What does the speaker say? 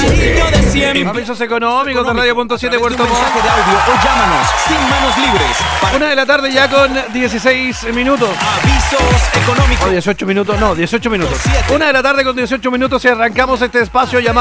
Avisos económicos de Radio.7 Puerto Montt. Mensaje de audio o llámanos sin manos libres. 1 de la tarde ya con 16 minutos. Avisos económicos. O 18 minutos, no, 18 minutos. 1 de la tarde con 18 minutos y arrancamos este espacio llamado